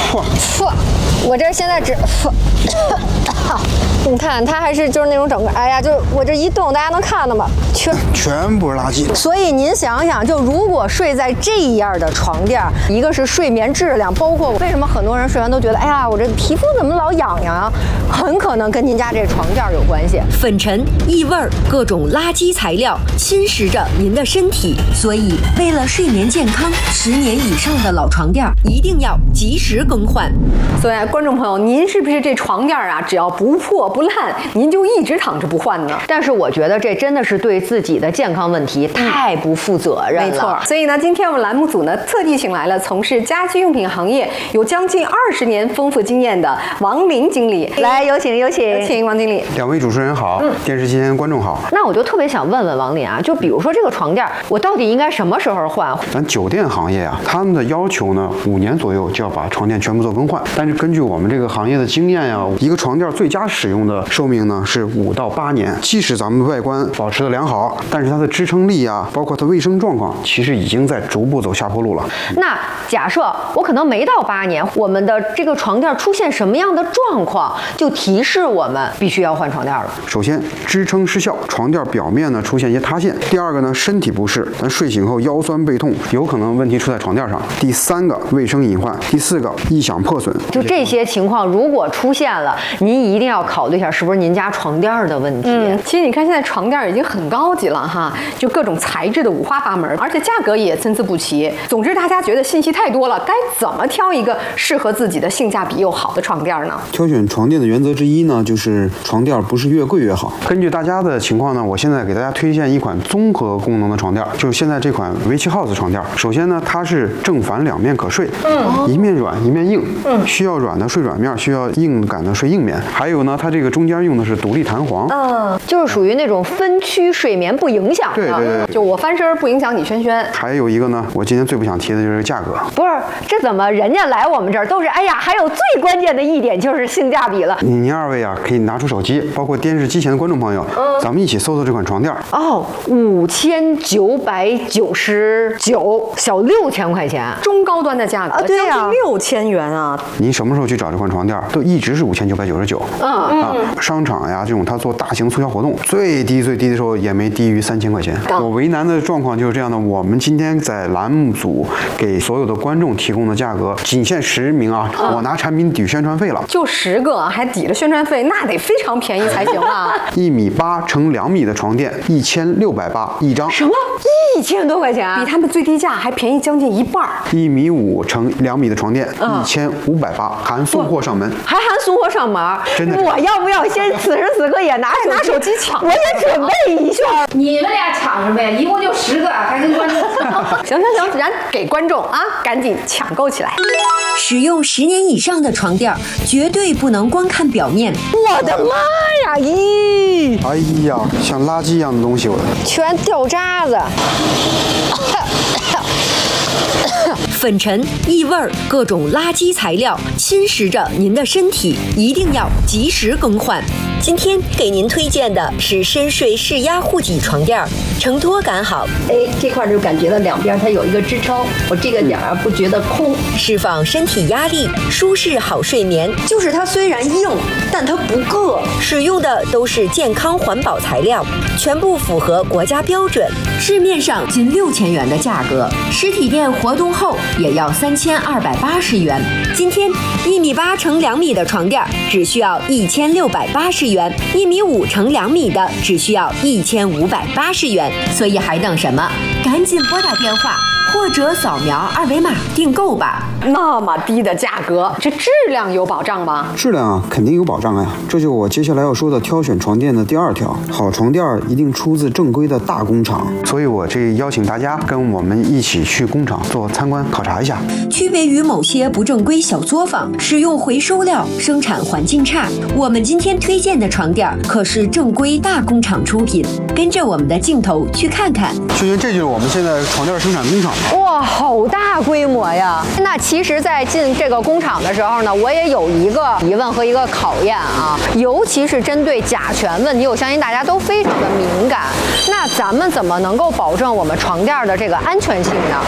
我这现在只你看它还是就是那种整个，哎呀，就我这一动，大家能看到吗？ 全部是垃圾。 所以您想想，就如果睡在这样的床垫，一个是睡眠质量，包括为什么很多人睡完都觉得，哎呀，我这皮肤怎么老痒痒啊？很可能跟您家这床垫有关系。 粉尘、异味、各种垃圾材料侵蚀着您的身体，所以为了睡眠健康，10年以上的老床垫一定要及时更换。 所以，观众朋友，您是不是这床垫啊，只要不破不烂，您就一直躺着不换呢？ 但是我觉得这真的是对自己的健康问题太不负责任了。 没错。所以呢，今天我们栏目组呢特地请来了从事家居用品行业有将近20年丰富经验的王林经理，来有请王经理。 两位主持人好，电视机前观众好。 那我就特别想问问王林啊，就比如说这个床垫，我到底应该什么时候换？ 咱酒店行业啊，他们的要求呢，5年左右就要把床垫全部做更换。但是根据我们这个行业的经验呀，一个床垫最佳使用的寿命呢是5到8年。即使咱们外观保持的良好，但是它的支撑力啊，包括它卫生状况，其实已经在逐步走下坡路了。 那假设我可能没到8年，我们的这个床垫出现什么样的状况，就提示我们必须要换床垫了？ 首先，支撑失效，床垫表面呢出现一些塌陷。第二个呢，身体不适，咱睡醒后腰酸背痛，有可能问题出在床垫上。第3个，卫生隐患。第4个，异响破损。 就这些情况如果出现了，您一定要考虑一下是不是您家床垫的问题。 其实你看现在床垫已经很高级了哈，就各种材质的五花八门，而且价格也参差不齐。总之，大家觉得信息太多了，该怎么挑一个适合自己的、性价比又好的床垫呢？ 挑选床垫的原则之一呢，就是床垫不是越贵越好。根据大家的情况呢，我现在给大家推荐一款综合功能的床垫，就是现在这款维奇 House 床垫。首先呢，它是正反2面可睡，一面软一面硬，需要软的睡软面，需要硬感的睡硬面。还有呢，它这个中间用的是独立弹簧， 就是属于那种分区睡眠不影响的。 对， 就我翻身不影响你轩轩。 还有一个呢，我今天最不想提的就是价格。 不是，这怎么人家来我们这儿都是，哎呀，还有最关键的一点就是性价比了。 您2位啊，可以拿出手机，包括电视机前的观众朋友，咱们一起搜搜这款床垫。 哦，5999，小6000块钱， 中高端的价格， 对呀， 将近6000元啊！ 您什么时候去找这款床垫，都一直是5999。商场呀这种它做大型促销活动，最低的时候也没低于3000块钱。我为难的状况就是这样的，我们今天在栏目组给所有的观众提供的价格，仅限10名啊，我拿产品抵宣传费了， 就10个还抵了宣传费，那得非常便宜才行啊 ！1.8米乘2米的床垫，1680一张。 什么？1000多块钱啊？ 比他们最低价还便宜将近一半。 1.5米乘2米的床垫，1580，含送货上门。 还含送货上门？ 真的？ 我要不要先此时此刻也拿手机抢？我也准备一下。 你们俩抢什么呀？一共就10个，还跟观众行，咱给观众啊，赶紧抢购起来。 使用10年以上的床垫，绝对不能光看表面。 我的妈呀！咦！ 哎呀，像垃圾一样的东西， 全掉渣子。 粉尘、异味、各种垃圾材料侵蚀着您的身体，一定要及时更换。今天给您推荐的是深睡视压护脊床垫，承托感好。 这块就感觉到两边它有一个支撑，我这个点儿不觉得空， 释放身体压力，舒适好睡眠。 就是它虽然硬，但它不硌。 使用的都是健康环保材料，全部符合国家标准。市面上近6000元的价格，实体店活动后也要3280元。今天1.8米乘2米的床垫只需要1680元，1.5米乘2米的只需要1580元。所以还等什么？赶紧拨打电话或者扫描2维码订购吧。 那么低的价格，这质量有保障吗？ 质量啊，肯定有保障呀。这就是我接下来要说的挑选床垫的第2条。好床垫一定出自正规的大工厂，所以我这邀请大家跟我们一起去工厂做参观考察一下。 区别于某些不正规小作坊使用回收料，生产环境差，我们今天推荐的床垫可是正规大工厂出品。跟着我们的镜头去看看。 轩轩，这就是我们现在床垫生产工厂。 哇，好大规模呀！那其实，在进这个工厂的时候呢，我也有一个疑问和一个考验啊，尤其是针对甲醛问题，我相信大家都非常的敏感。那咱们怎么能够保证我们床垫的这个安全性呢？